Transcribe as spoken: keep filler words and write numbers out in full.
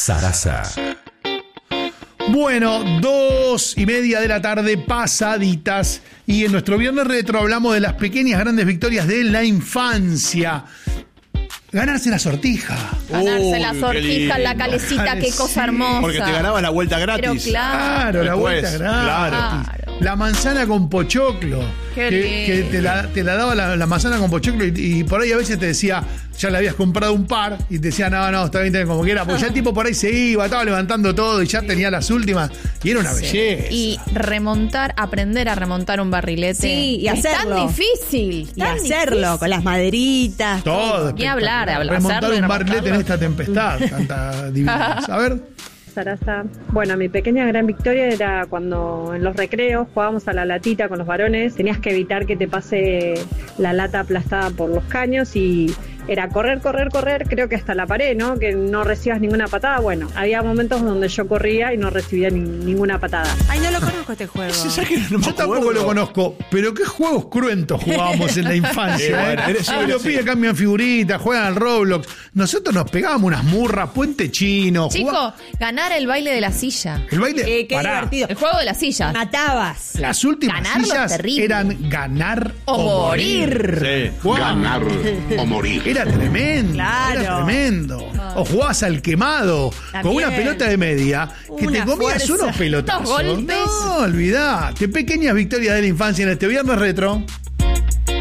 Sarasa. Bueno, dos y media de la tarde pasaditas y en nuestro Viernes Retro hablamos de las pequeñas grandes victorias de la infancia. Ganarse la sortija. Ganarse Uy, la qué sortija, lindo. la calecita, qué cosa hermosa. Porque te ganabas la vuelta gratis. Pero claro. Claro, la Después, vuelta gratis. claro. La manzana con pochoclo. Qué que, lindo. que te, la, te la daba la, la manzana con pochoclo y, y por ahí a veces te decía, ya le habías comprado un par y te decía, no, no, está bien, como quiera. Porque ya el tipo por ahí se iba, estaba levantando todo y ya tenía las últimas. Y era una belleza. Y remontar, aprender a remontar un barrilete. Sí, y es hacerlo. tan difícil. Y tan hacerlo difícil. con las maderitas. Todo. Ni hablar, espectacular. hablar, Remontar hacerlo y un barrilete en remontarlo. esta tempestad. Tanta divina. A ver. Sarasa. Bueno, mi pequeña gran victoria era cuando en los recreos jugábamos a la latita con los varones. Tenías que evitar que te pase la lata aplastada por los caños y era correr, correr, correr, creo que hasta la pared, ¿no? Que no recibas ninguna patada. Bueno, había momentos donde yo corría y no recibía ni- ninguna patada. Ay, no lo conozco este juego. ¿Sabes que no me Yo tampoco acuerdo? lo conozco, pero qué juegos cruentos jugábamos en la infancia. Eh, bueno, ¿eh? eres- sí, Ahora los sí. pibes cambian figuritas, juegan al Roblox. Nosotros nos pegábamos unas murras, puente chino. Chico, jugá- ganar el baile de la silla. el baile. Eh, qué pará. divertido. El juego de la silla. Matabas. Las últimas Ganarlo es sillas terrible. eran ganar o, O morir. Sí. Juan, Ganar o morir. Era tremendo. Claro. Era tremendo. O jugabas al quemado con una También. pelota de media que Una te comías fuerza. unos pelotazos. Unos golpes. No, olvidate. Pequeñas victorias de la infancia en este Viernes Retro.